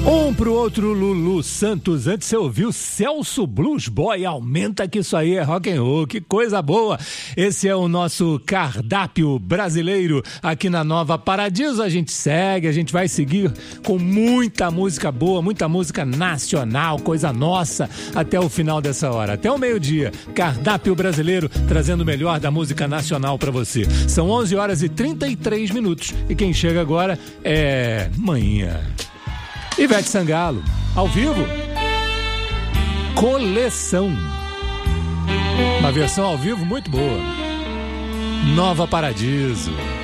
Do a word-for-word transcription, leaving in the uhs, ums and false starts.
Um pro outro, Lulu Santos. Antes você ouviu Celso Blues Boy. Aumenta que isso aí é rock and roll. Que coisa boa. Esse é o nosso cardápio brasileiro aqui na Nova Paradiso. A gente segue, a gente vai seguir com muita música boa, muita música nacional, coisa nossa, até o final dessa hora. Até o meio-dia. Cardápio brasileiro, trazendo o melhor da música nacional pra você. São onze horas e trinta e três minutos. E quem chega agora é Manhã. Ivete Sangalo, ao vivo, Coleção, uma versão ao vivo muito boa, Nova Paradiso.